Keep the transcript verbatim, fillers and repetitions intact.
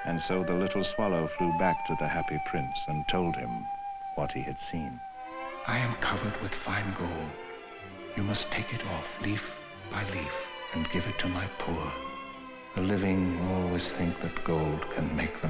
And so the little swallow flew back to the happy prince and told him what he had seen. I am covered with fine gold. You must take it off leaf by leaf and give it to my poor. The living always think that gold can make them